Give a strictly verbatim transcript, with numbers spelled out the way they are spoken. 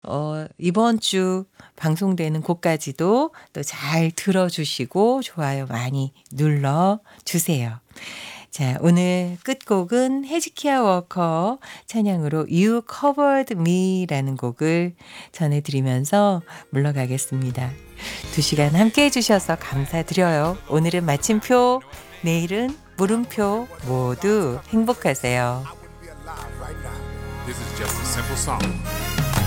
어 이번 주 방송되는 곡까지도 또 잘 들어주시고 좋아요 많이 눌러주세요. 자, 오늘 끝곡은 헤즈키야 워커 찬양으로 You Covered Me라는 곡을 전해드리면서 물러가겠습니다. 두 시간 함께 해주셔서 감사드려요. 오늘은 마침표, 내일은 물음표 모두 행복하세요. This is just a simple song.